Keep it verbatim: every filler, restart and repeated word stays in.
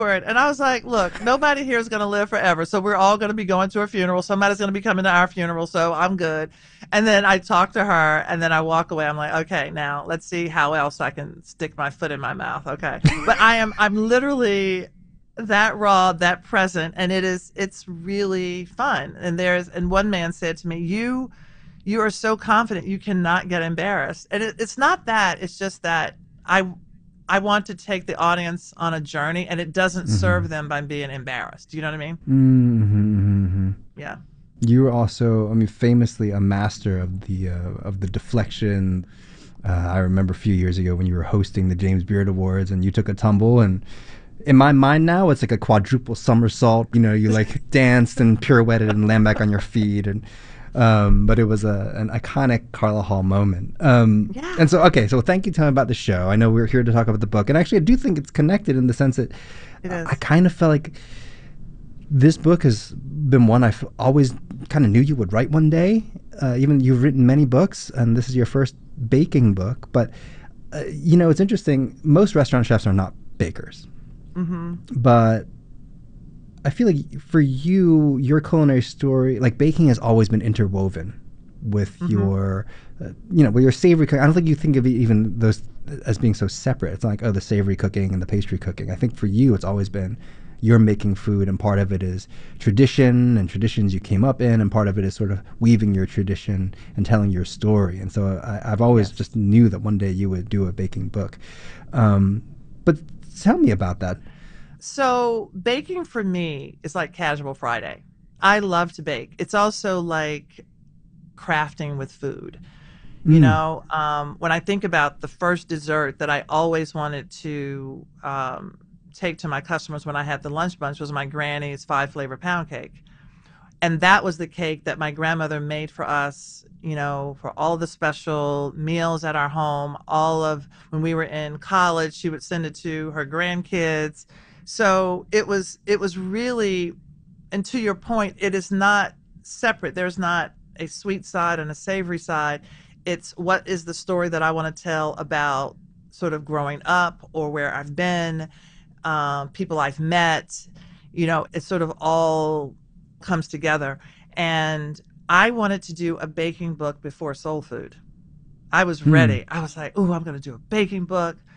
for it. And I was like, look, nobody here is going to live forever. So we're all going to be going to a funeral. Somebody's going to be coming to our funeral. So I'm good. And then I talk to her and then I walk away. I'm like, okay, now let's see how else I can stick my foot in my mouth. Okay. But I am, I'm literally that raw, that present. And it is, it's really fun. And there's, and one man said to me, you, you are so confident you cannot get embarrassed. And it, it's not that, it's just that I, I want to take the audience on a journey, and it doesn't Mm-hmm. serve them by being embarrassed. Do you know what I mean? Mm-hmm. Mm-hmm. Yeah. You were also, I mean, famously a master of the uh, of the deflection. Uh, I remember a few years ago when you were hosting the James Beard Awards, and you took a tumble, and in my mind now, it's like a quadruple somersault. You know, you like danced and pirouetted and land back on your feet, and um, but it was a an iconic Carla Hall moment. Um, Yeah. and so, okay, so thank you, telling me about the show. I know we're here to talk about the book, and actually, I do think it's connected in the sense that It I, I is. kind of felt like this book has been one I've always kind of knew you would write one day. Uh, even you've written many books, and this is your first baking book. But uh, you know, it's interesting. Most restaurant chefs are not bakers, Mm-hmm. but I feel like for you, your culinary story, like baking, has always been interwoven with Mm-hmm. your, uh, you know, with your savory cooking. I don't think you think of it even those as being so separate. It's not like, oh, the savory cooking and the pastry cooking. I think for you, it's always been you're making food, and part of it is tradition and traditions you came up in, and part of it is sort of weaving your tradition and telling your story. And so I, I've always Yes. just knew that one day you would do a baking book. Um, but tell me about that. So baking for me is like casual Friday. I love to bake. It's also like crafting with food. You Mm. know, um, when I think about the first dessert that I always wanted to um, take to my customers when I had the lunch bunch was my granny's five flavor pound cake. And that was the cake that my grandmother made for us, you know, for all the special meals at our home. All of when we were in college, she would send it to her grandkids. So it was it was really, and to your point, it is not separate. There's not a sweet side and a savory side. It's what is the story that I want to tell about sort of growing up or where I've been, um, people I've met. You know, it sort of all comes together. And I wanted to do a baking book before Soul Food. I was Mm. ready. I was like, "Oh, I'm going to do a baking book."